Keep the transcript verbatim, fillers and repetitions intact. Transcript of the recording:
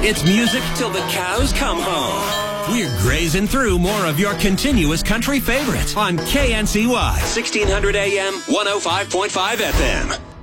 It's music till the cows come home. We're grazing through more of your continuous country favorites on K N C Y, sixteen hundred A M, one oh five point five F M.